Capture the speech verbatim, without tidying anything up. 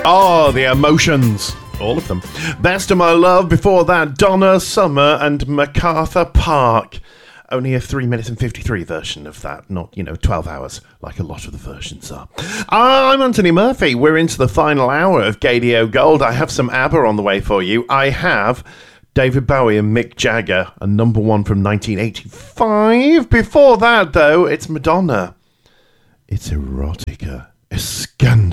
Oh, the emotions. All of them. Best of My Love. Before that, Donna Summer and MacArthur Park. Only a three minutes and fifty-three version of that, not, you know, twelve hours, like a lot of the versions are. I'm Anthony Murphy. We're into the final hour of Gadio Gold. I have some ABBA on the way for you. I have David Bowie and Mick Jagger, a number one from nineteen eighty-five. Before that, though, it's Madonna. It's Erotica. It's scandal.